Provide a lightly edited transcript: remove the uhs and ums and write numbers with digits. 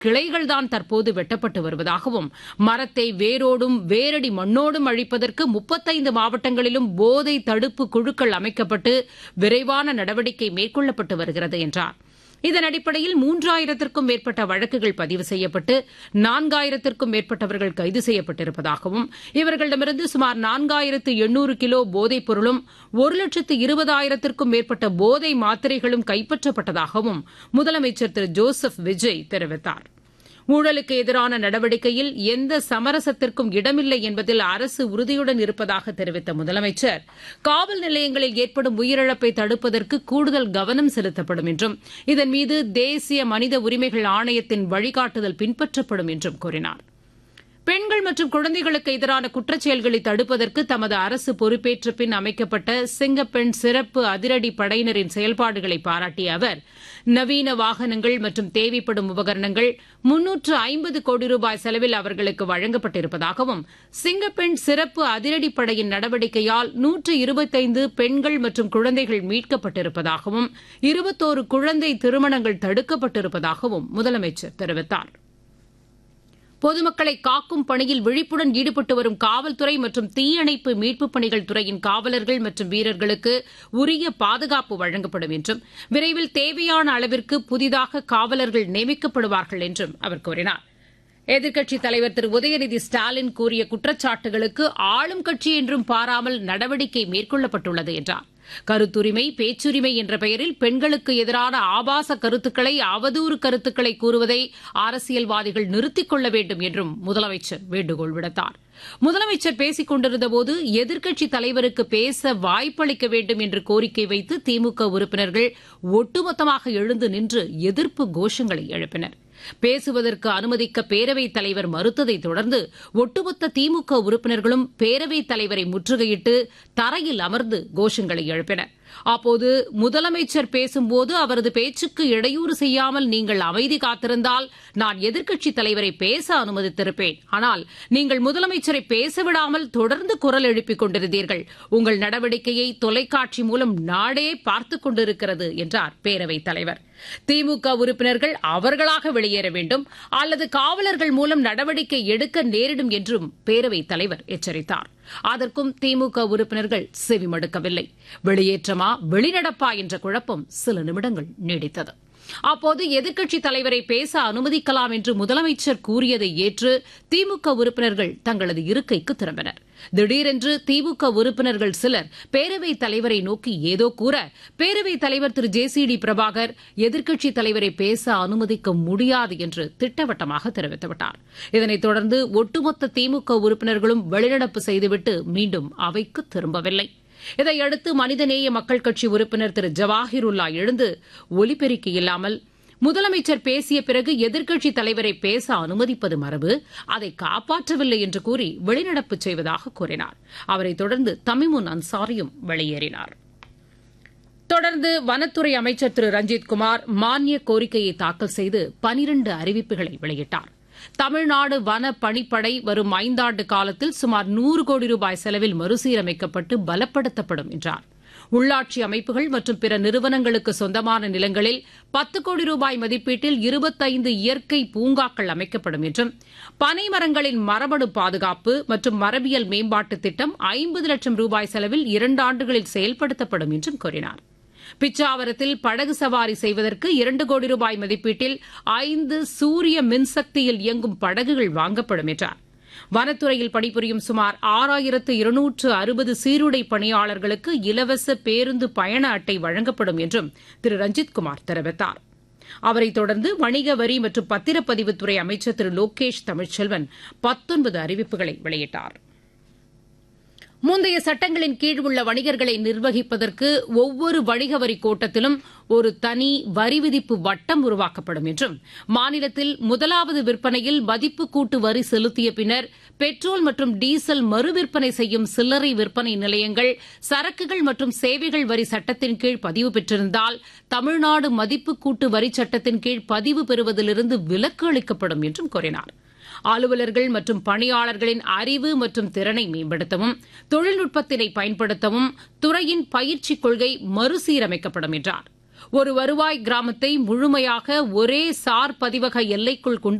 கிளைகள்தான் தற்போது வெட்டப்பட்டு வருவதாகவும் மரத்தை வேரோடும் வேரடி மண்ணோடும் அழிப்பதற்கு 35 மாவட்டங்களிலும் போதை தடுப்பு குழுக்கள் அமைக்கப்பட்டு விரைவான நடவடிக்கை மேற்கொள்ளப்பட்டு வருகிறது என்றார். இதன் அடிப்படையில் 3000த்திற்கும் மேற்பட்ட வழக்குகள் பதிவு செய்யப்பட்டு 4000த்திற்கும் மேற்பட்டவர்கள் கைது செய்யப்பட்டிருப்பதாகவும் இவர்களிடமிருந்து சுமார் 4800 கிலோ போதைப் பொருளும் 1,20,000த்திற்கும் மேற்பட்ட போதை மாத்திரைகளும் கைப்பற்றப்பட்டதாகவும் முதலமைச்சர் திரு ஜோசப் விஜய் தெரிவித்தார். ஊழலுக்கு எதிரான நடவடிக்கையில் எந்த சமரசத்திற்கும் இடமில்லை என்பதில் அரசு உறுதியுடன் இருப்பதாக தெரிவித்த முதலமைச்சர் காவல் நிலையங்களில் ஏற்படும் உயிரிழப்பை தடுப்பதற்கு கூடுதல் கவனம் செலுத்தப்படும் என்றும் இதன் மீது தேசிய மனித உரிமைகள் ஆணையத்தின் வழிகாட்டுதல் பின்பற்றப்படும் என்றும் கூறினார். பெண்கள் மற்றும் குழந்தைகளுக்கு எதிரான குற்றச்செயல்களை தடுப்பதற்கு தமது அரசு பொறுப்பேற்ற பின் அமைக்கப்பட்ட சிங்கப்பெண் சிறப்பு அதிரடி படையினரின் செயல்பாடுகளை பாராட்டிய அவர் நவீன வாகனங்கள் மற்றும் தேவைப்படும் உபகரணங்கள் 350 கோடி ரூபாய் செலவில் அவர்களுக்கு வழங்கப்பட்டிருப்பதாகவும் சிங்கப்பெண் சிறப்பு அதிரடிப்படையின் நடவடிக்கையால் 125 பெண்கள் மற்றும் குழந்தைகள் மீட்கப்பட்டிருப்பதாகவும் 21 குழந்தை திருமணங்கள் தடுக்கப்பட்டிருப்பதாகவும் முதலமைச்சர் தெரிவித்தார். பொதுமக்களை காக்கும் பணியில் விழிப்புடன் ஈடுபட்டு வரும் காவல்துறை மற்றும் தீயணைப்பு மீட்புப் பணிகள் துறையின் காவலர்கள் மற்றும் வீரர்களுக்கு உரிய பாதுகாப்பு வழங்கப்படும் என்றும் விரைவில் தேவையான அளவிற்கு புதிதாக காவலர்கள் நியமிக்கப்படுவார்கள் என்றும் அவர் கூறினார். எதிர்க்கட்சித் தலைவர் திரு உதயநிதி ஸ்டாலின் கூறிய குற்றச்சாட்டுகளுக்கு ஆளும் கட்சி என்றும் பாராமல் நடவடிக்கை மேற்கொள்ளப்பட்டுள்ளது என்றார். கருத்துரிமை பேச்சுரிமை என்ற பெயரில் பெண்களுக்கு எதிரான ஆபாச கருத்துக்களை அவதூறு கருத்துக்களை கூறுவதை அரசியல்வாதிகள் நிறுத்திக் கொள்ள வேண்டும் என்றும் முதலமைச்சர் வேண்டுகோள் விடுத்தார். முதலமைச்சர் பேசிக் கொண்டிருந்தபோது எதிர்க்கட்சித் தலைவருக்கு பேச வாய்ப்பளிக்க வேண்டும் என்று கோரிக்கை வைத்து திமுக உறுப்பினர்கள் ஒட்டுமொத்தமாக எழுந்து நின்று எதிர்ப்பு கோஷங்களை எழுப்பினர். பேசுவதற்கு அனுமதிக்க பேரவைத் தலைவர் மறுத்ததை தொடர்ந்து ஒட்டுமொத்த திமுக உறுப்பினர்களும் பேரவைத் தலைவரை முற்றுகையிட்டு தரையில் அமர்ந்து கோஷங்களை எழுப்பினர். அப்போது முதலமைச்சர் பேசும்போது அவரது பேச்சுக்கு இடையூறு செய்யாமல் நீங்கள் அமைதி காத்திருந்தால் நான் எதிர்க்கட்சித் தலைவரை பேச அனுமதித்திருப்பேன். ஆனால் நீங்கள் முதலமைச்சரை பேசவிடாமல் தொடர்ந்து குரல் எழுப்பிக் கொண்டிருந்தீர்கள். உங்கள் நடவடிக்கையை தொலைக்காட்சி மூலம் நாடே பார்த்துக் கொண்டிருக்கிறது என்றார் பேரவைத் தலைவர். திமுக உறுப்பினர்கள் அவர்களாக வெளியேற வேண்டும் அல்லது காவலர்கள் மூலம் நடவடிக்கை எடுக்க நேரிடும் என்றும் பேரவைத் தலைவர் எச்சரித்தார். அதற்கும் திமுக உறுப்பினர்கள் செவிமடுக்கவில்லை. வெளியேற்றமா வெளிநடப்பா என்ற குழப்பம் சில நிமிடங்கள் நீடித்தது. அப்போது எதிர்க்கட்சித் தலைவரை பேச அனுமதிக்கலாம் என்று முதலமைச்சர் கூறியதை ஏற்று திமுக உறுப்பினர்கள் தங்களது இருக்கைக்கு திரும்பினர். திடீரென்று திமுக உறுப்பினர்கள் சிலர் பேரவைத் தலைவரை நோக்கி ஏதோ கூற பேரவைத் தலைவர் திரு ஜே.சி.டி. பிரபாகர் எதிர்க்கட்சித் தலைவரை பேச அனுமதிக்க முடியாது என்று திட்டவட்டமாக தெரிவித்துவிட்டார். இதனைத் தொடர்ந்து ஒட்டுமொத்த திமுக உறுப்பினர்களும் வெளிநடப்பு செய்துவிட்டு மீண்டும் அவைக்கு திரும்பவில்லை. இதையடுத்து மனிதநேய மக்கள் கட்சி உறுப்பினர் திரு ஜவாஹிருல்லா எழுந்து ஒலிபெருக்கி இல்லாமல் முதலமைச்சர் பேசிய பிறகு எதிர்க்கட்சித் தலைவரை பேச அனுமதிப்பது மரபு, அதை காப்பாற்றவில்லை என்று கூறி வெளிநடப்பு செய்வதாக கூறினார். அவரைத் தொடர்ந்து தமிமுன் அன்சாரியும் வெளியேறினார். தொடர்ந்து வனத்துறை அமைச்சர் திரு ரஞ்சித்குமார் மானிய கோரிக்கையை தாக்கல் செய்து 12 அறிவிப்புகளை வெளியிட்டார். தமிழ்நாடு வன பணிப்படை வரும் 5 ஆண்டு காலத்தில் சுமார் 100 கோடி ரூபாய் செலவில் மறுசீரமைக்கப்பட்டு பலப்படுத்தப்படும் என்றார். உள்ளாட்சி அமைப்புகள் மற்றும் பிற நிறுவனங்களுக்கு சொந்தமான நிலங்களில் 10 கோடி ரூபாய் மதிப்பீட்டில் 25 இயற்கை பூங்காக்கள் அமைக்கப்படும் என்றும் பனை மரங்களின் மரபணு பாதுகாப்பு மற்றும் மரபியல் மேம்பாட்டு திட்டம் 50 லட்சம் ரூபாய் செலவில் 2 ஆண்டுகளில் செயல்படுத்தப்படும் என்றும் கூறினார். பிச்சாவரத்தில் படகு சவாரி செய்வதற்கு 2 கோடி ரூபாய் மதிப்பீட்டில் 5 சூரிய மின்சக்தியில் இயங்கும் படகுகள் வாங்கப்படும் என்றார். வனத்துறையில் பணிபுரியும் சுமார் 6260 சீருடை பணியாளர்களுக்கு இலவச பேருந்து பயண அட்டை வழங்கப்படும் என்றும் திரு ரஞ்சித்குமார் தெரிவித்தார். அவரைத் தொடர்ந்து வணிக வரி மற்றும் பத்திரப்பதிவுத்துறை அமைச்சர் திரு லோகேஷ் தமிழ்ச்செல்வன் 19 அறிவிப்புகளை வெளியிட்டார். முந்தைய சட்டங்களின் கீழ் உள்ள வணிகர்களை நிர்வகிப்பதற்கு ஒவ்வொரு வணிக வரி கோட்டத்திலும் ஒரு தனி வரி விதிப்பு வட்டம் உருவாக்கப்படும் என்றும் மாநிலத்தில் முதலாவது விற்பனையில் மதிப்பு கூட்டு வரி செலுத்திய பின்னர் பெட்ரோல் மற்றும் டீசல் மறுவிற்பனை செய்யும் சில்லறை விற்பனை நிலையங்கள் சரக்குகள் மற்றும் சேவைகள் வரி சட்டத்தின் கீழ் பதிவு பெற்றிருந்தால் தமிழ்நாடு மதிப்பு கூட்டு வரி சட்டத்தின் கீழ் பதிவு பெறுவதிலிருந்து விலக்கு அளிக்கப்படும் என்றும் கூறினார். அலுவலர்கள் மற்றும் பணியாளர்களின் அறிவு மற்றும் திறனை மேம்படுத்தவும் தொழில்நுட்பத்தினை பயன்படுத்தவும் துறையின் பயிற்சிக் கொள்கை மறுசீரமைக்கப்படும் என்றார். ஒரு வருவாய் கிராமத்தை முழுமையாக ஒரே சார் பதிவக எல்லைக்குள் கொண்டு